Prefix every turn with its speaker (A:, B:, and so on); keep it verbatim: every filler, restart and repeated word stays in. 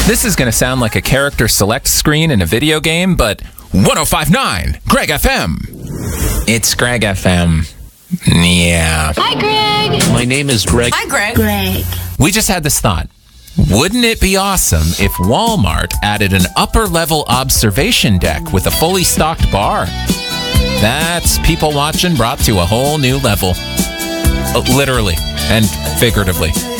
A: This is going to sound like a character select screen in a video game, but one oh five point nine, Greg F M. It's Greg F M. Yeah.
B: Hi, Greg.
C: My name is Greg.
B: Hi, Greg.
D: Greg.
A: We just had this thought. Wouldn't it be awesome if Walmart added an upper-level observation deck with a fully stocked bar? That's people watching brought to a whole new level. Uh, literally and figuratively.